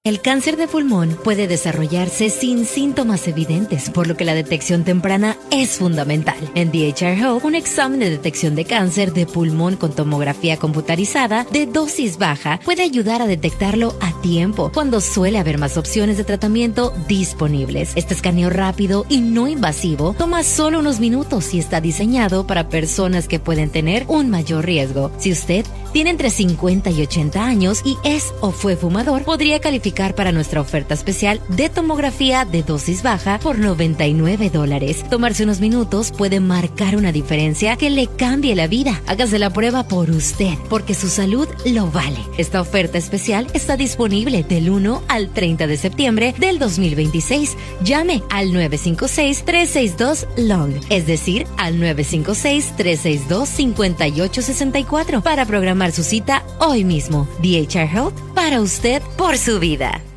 El cáncer de pulmón puede desarrollarse sin síntomas evidentes, por lo que la detección temprana es fundamental. En DHR Health, un examen de detección de cáncer de pulmón con tomografía computarizada de dosis baja puede ayudar a detectarlo a tiempo, cuando suele haber más opciones de tratamiento disponibles. Este escaneo rápido y no invasivo toma solo unos minutos y está diseñado para personas que pueden tener un mayor riesgo. Si usted tiene entre 50 y 80 años y es o fue fumador, podría calificar para nuestra oferta especial de tomografía de dosis baja por $99. Tomarse unos minutos puede marcar una diferencia que le cambie la vida. Hágase la prueba por usted, porque su salud lo vale. Esta oferta especial está disponible del 1 al 30 de septiembre del 2026. Llame al 956-362-LONG, es decir, al 956-362-5864 para programar su cita hoy mismo. DHR Health, para usted, por su vida.